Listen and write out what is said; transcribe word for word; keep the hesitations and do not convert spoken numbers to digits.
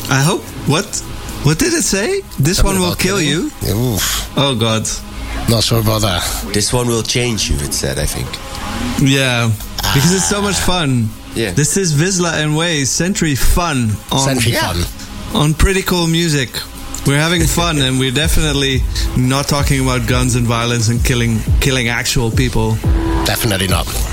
I hope. What? What did it say? This Something one will about kill killing. you? Oof. Oh, God. Not sure about that. This one will change you, it said, I think. Yeah. Because it's so much fun. Yeah. This is Vizsla and Ways Century Fun on, Century yeah. fun. on Pretty Cool Music. We're having fun, and we're definitely not talking about guns and violence and killing killing actual people. Definitely not.